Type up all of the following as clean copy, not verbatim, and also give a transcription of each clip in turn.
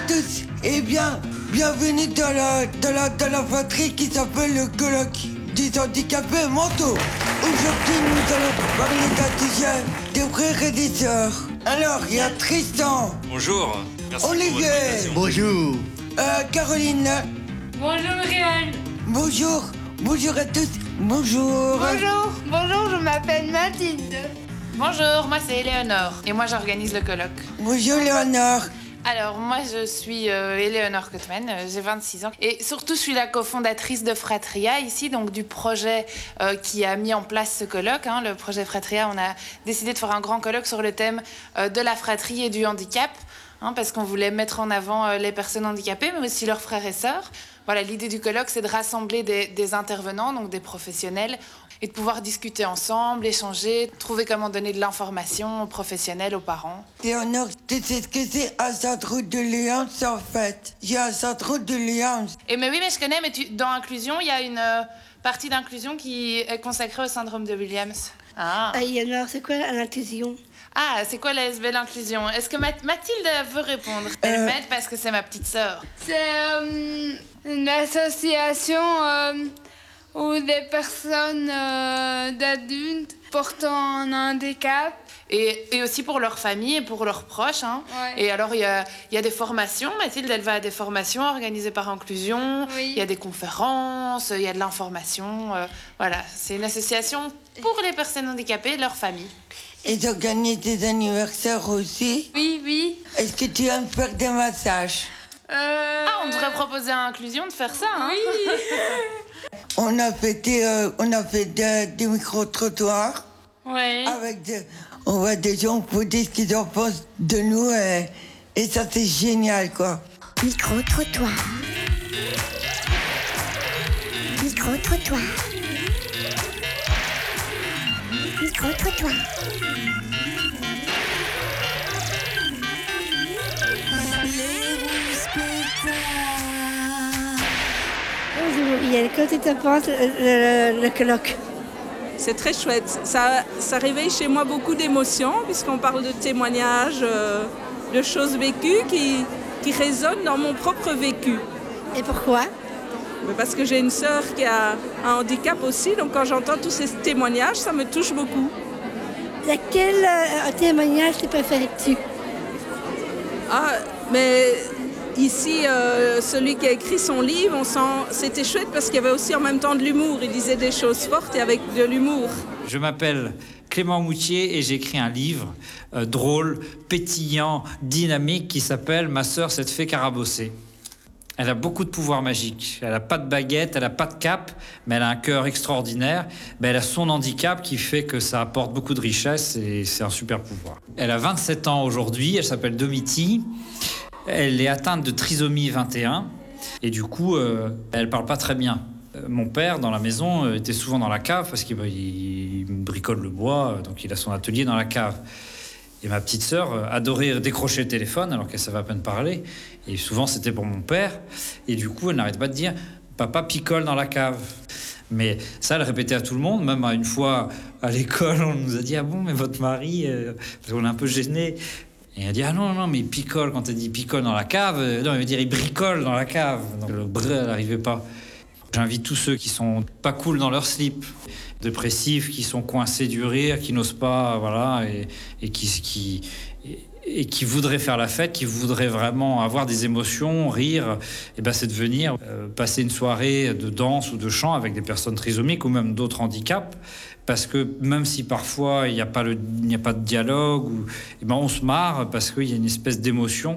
tous et bienvenue dans la fratrie qui s'appelle le colloque des handicapés mentaux. Aujourd'hui, nous allons parler d'un sujet des frères et des sœurs. Alors, il y a Tristan. Bonjour. Merci Olivier. pour votre invitation. Bonjour. Caroline. Bonjour Réal. Bonjour à tous. Bonjour. Bonjour, je m'appelle Mathilde. Bonjour, moi c'est Éléonore et moi j'organise le colloque. Bonjour Léonore. Alors moi je suis Éléonore Cotman, j'ai 26 ans et surtout je suis la cofondatrice de Fratria ici, donc du projet qui a mis en place ce colloque. Le projet Fratria, on a décidé de faire un grand colloque sur le thème de la fratrie et du handicap, parce qu'on voulait mettre en avant les personnes handicapées mais aussi leurs frères et sœurs. Voilà, l'idée du colloque, c'est de rassembler des intervenants, donc des professionnels, et de pouvoir discuter ensemble, échanger, trouver comment donner de l'information aux professionnels, aux parents. Léonore, tu sais ce que c'est un centre de Léance en fait. J'ai un centre de Léance. Mais oui, mais je connais, mais dans Inclusion, il y a une partie d'inclusion qui est consacrée au syndrome de Williams. Léonore, c'est quoi l'inclusion? C'est quoi la SB l'inclusion? Est-ce que Mathilde veut répondre? Elle m'aide parce que c'est ma petite sœur. C'est une association où des personnes d'adultes portant un handicap. Et aussi pour leur famille et pour leurs proches. Ouais. Et alors, il y a des formations. Mathilde, elle va à des formations organisées par Inclusion. Oui. Il y a des conférences, il y a de l'information. Voilà, c'est une association pour les personnes handicapées et leurs familles. Ils organisent des anniversaires aussi. Oui. Est-ce que tu aimes faire des massages? On devrait proposer à Inclusion de faire ça. Oui. On a fait des micro-trottoirs. Ouais. On voit des gens pour dire ce qu'ils en pensent de nous et ça c'est génial quoi. Micro-trottoir. Micro-trottoir. Micro-trottoir. Bonjour, Yann, comment tu te penses le colloque? C'est très chouette. Ça réveille chez moi beaucoup d'émotions puisqu'on parle de témoignages, de choses vécues qui résonnent dans mon propre vécu. Et pourquoi? Parce que j'ai une sœur qui a un handicap aussi, donc quand j'entends tous ces témoignages, ça me touche beaucoup. Quel témoignage tu préfères-tu? Mais ici, celui qui a écrit son livre, c'était chouette parce qu'il y avait aussi en même temps de l'humour. Il disait des choses fortes et avec de l'humour. Je m'appelle Clément Moutier et j'ai écrit un livre drôle, pétillant, dynamique qui s'appelle « Ma sœur s'est fait carabosser ». Elle a beaucoup de pouvoirs magiques. Elle n'a pas de baguette, elle n'a pas de cape, mais elle a un cœur extraordinaire. Mais elle a son handicap qui fait que ça apporte beaucoup de richesse et c'est un super pouvoir. Elle a 27 ans aujourd'hui, elle s'appelle Domiti. Elle est atteinte de trisomie 21 et du coup, elle parle pas très bien. Mon père, dans la maison, était souvent dans la cave parce qu'il bricole le bois, donc il a son atelier dans la cave. Et ma petite sœur adorait décrocher le téléphone alors qu'elle savait à peine parler. Et souvent, c'était pour mon père. Et du coup, elle n'arrête pas de dire « Papa picole dans la cave ». Mais ça, elle répétait à tout le monde. Même une fois, à l'école, on nous a dit « Ah bon, mais votre mari... Parce qu'on est un peu gênés. Et elle a dit « Ah non, mais il picole. » Quand elle dit « picole dans la cave », non, elle veut dire « il bricole dans la cave ». Donc le bré, elle n'arrivait pas. J'invite tous ceux qui sont pas cool dans leur slip, dépressifs, qui sont coincés du rire, qui n'osent pas, voilà, et qui voudraient faire la fête, qui voudraient vraiment avoir des émotions, rire, et c'est de venir passer une soirée de danse ou de chant avec des personnes trisomiques ou même d'autres handicaps, parce que même si parfois il n'y a pas de dialogue, on se marre parce qu'il y a une espèce d'émotion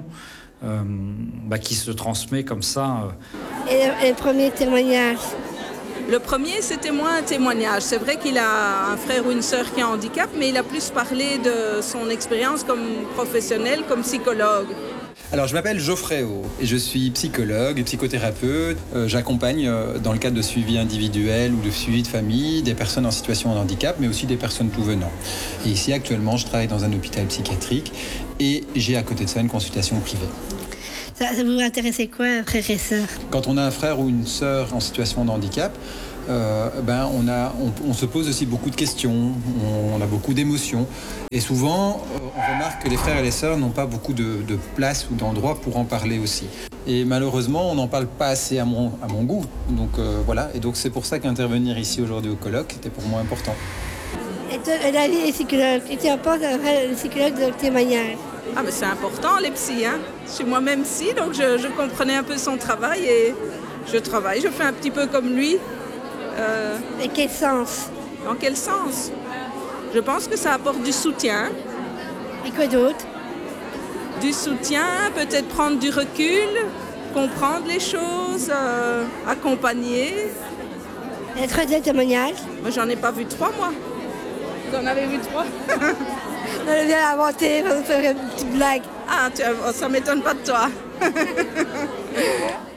qui se transmet comme ça. Et le premier témoignage? Le premier, c'était moins un témoignage. C'est vrai qu'il a un frère ou une sœur qui a un handicap, mais il a plus parlé de son expérience comme professionnel, comme psychologue. Alors, je m'appelle Geoffrey O et je suis psychologue et psychothérapeute. J'accompagne dans le cadre de suivi individuel ou de suivi de famille des personnes en situation de handicap, mais aussi des personnes tout venant. Et ici, actuellement, je travaille dans un hôpital psychiatrique et j'ai à côté de ça une consultation privée. Ça vous intéressait quoi, frères et sœurs? Quand on a un frère ou une sœur en situation de handicap, on se pose aussi beaucoup de questions, on a beaucoup d'émotions. Et souvent, on remarque que les frères et les sœurs n'ont pas beaucoup de place ou d'endroit pour en parler aussi. Et malheureusement, on n'en parle pas assez à mon goût. Donc voilà, et donc c'est pour ça qu'intervenir ici aujourd'hui au colloque était pour moi important. Et toi, David est psychologue. Et tu en penses après le psychologue de témoignage? Ah mais c'est important les psys, hein. Je suis moi-même psy, donc je comprenais un peu son travail et je travaille, je fais un petit peu comme lui. Et quel sens? Dans quel sens? Je pense que ça apporte du soutien. Et quoi d'autre? Du soutien, peut-être prendre du recul, comprendre les choses, accompagner. Et 3 témoignages? Moi j'en ai pas vu 3 moi. Vous en avez vu 3? On a bien inventé, on va faire une petite blague. Ah, ça m'étonne pas de toi.